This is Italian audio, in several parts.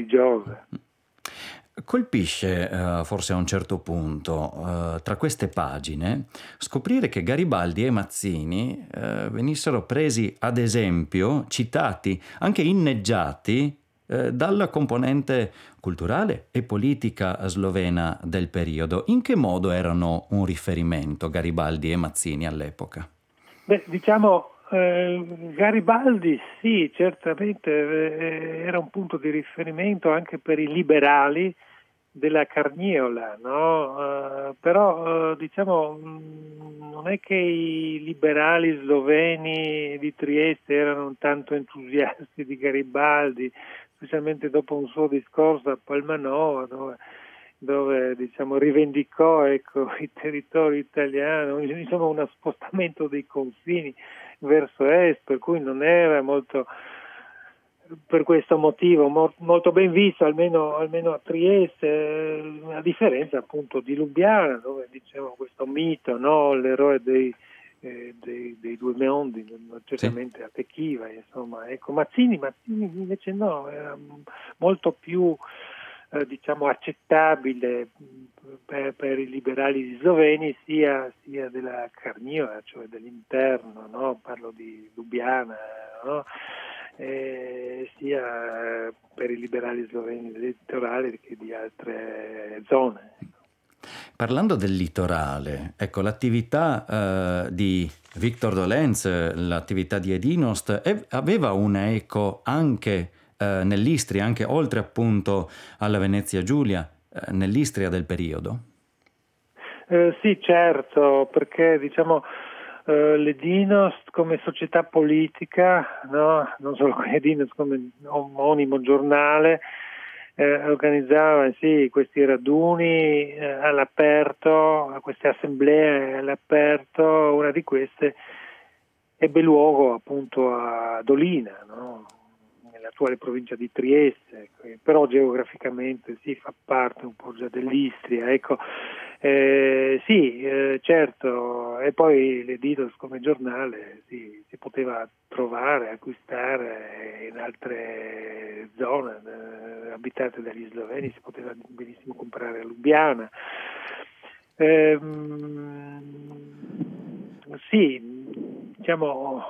Giove. Colpisce, forse a un certo punto, tra queste pagine, scoprire che Garibaldi e Mazzini venissero presi ad esempio, citati, anche inneggiati, dalla componente culturale e politica slovena del periodo. In che modo erano un riferimento Garibaldi e Mazzini all'epoca? Beh, diciamo, Garibaldi sì, certamente era un punto di riferimento anche per i liberali della Carniola, no? Però diciamo non è che i liberali sloveni di Trieste erano tanto entusiasti di Garibaldi, specialmente dopo un suo discorso a Palmanova, dove diciamo rivendicò, ecco, il territorio italiano, insomma uno spostamento dei confini verso est, per cui non era molto, per questo motivo molto ben visto, almeno a Trieste, a differenza appunto di Lubiana, dove diciamo questo mito, no? L'eroe dei due mondi, Sì. certamente attecchiva, insomma. Ecco, Mazzini invece no, era molto più diciamo accettabile per i liberali sloveni, sia della Carniola, cioè dell'interno, no? Parlo di Lubiana, no? Sia per i liberali sloveni del litorale che di altre zone. Parlando del litorale, ecco, l'attività di Victor Dolenz, l'attività di Edinost, aveva una eco anche nell'Istria, anche oltre appunto alla Venezia Giulia, nell'Istria del periodo? Sì, certo, perché diciamo l'Edinost come società politica, no? Non solo l'Edinost come omonimo giornale, organizzava sì, questi raduni all'aperto, queste assemblee all'aperto. Una di queste ebbe luogo appunto a Dolina, no? Nell'attuale provincia di Trieste, però geograficamente sì, fa parte un po' già dell'Istria, ecco. Sì, certo, e poi l'Editos come giornale si poteva trovare, acquistare in altre zone abitate dagli sloveni, si poteva benissimo comprare a Lubiana. Sì, diciamo,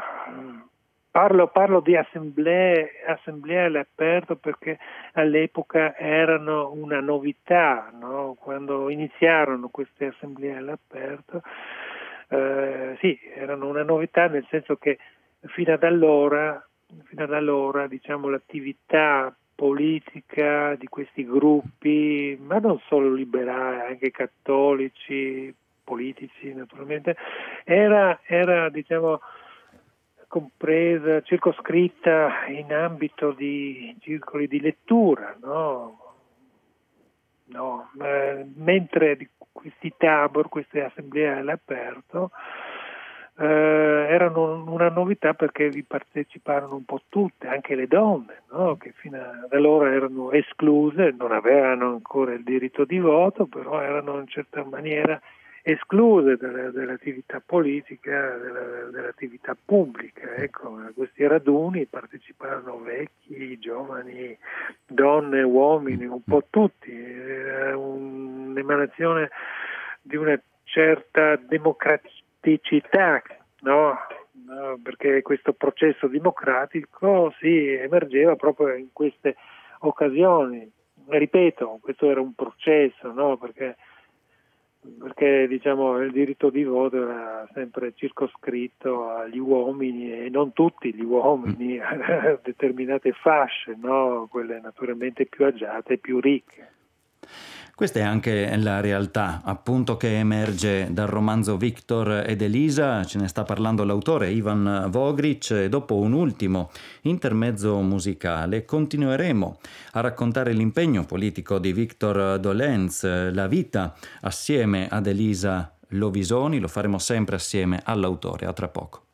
parlo di assemblee all'aperto perché all'epoca erano una novità, no? Quando iniziarono queste assemblee all'aperto, sì, erano una novità, nel senso che fino ad allora diciamo l'attività politica di questi gruppi, ma non solo liberali, anche cattolici, politici naturalmente, era diciamo compresa, circoscritta in ambito di circoli di lettura, no? Mentre questi tabor, queste assemblee all'aperto, erano una novità perché vi parteciparono un po' tutte, anche le donne, no? Che fino ad allora erano escluse, non avevano ancora il diritto di voto, però erano in certa maniera escluse dall'attività politica, dell'attività pubblica. Ecco, a questi raduni parteciparono vecchi, giovani, donne, uomini, un po' tutti. Era un'emanazione di una certa democraticità, no? No, perché questo processo democratico si emergeva proprio in queste occasioni. Ripeto, questo era un processo, no? Perché diciamo il diritto di voto era sempre circoscritto agli uomini e non tutti gli uomini, a determinate fasce, no? Quelle naturalmente più agiate e più ricche. Questa è anche la realtà, appunto, che emerge dal romanzo Victor ed Elisa. Ce ne sta parlando l'autore Ivan Vogric e dopo un ultimo intermezzo musicale continueremo a raccontare l'impegno politico di Victor Dolenz, la vita assieme ad Elisa Lovisoni. Lo faremo sempre assieme all'autore. A tra poco.